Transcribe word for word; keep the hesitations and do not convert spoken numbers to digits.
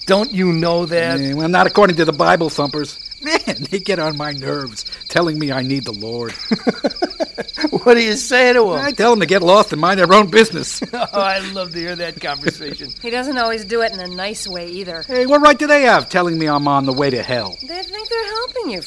Don't you know that? Eh, well, not according to the Bible thumpers. Man, they get on my nerves, telling me I need the Lord. What do you say to them? I tell them to get lost and mind their own business. Oh, I love to hear that conversation. He doesn't always do it in a nice way either. Hey, what right do they have telling me I'm on the way to hell? They think they're helping you,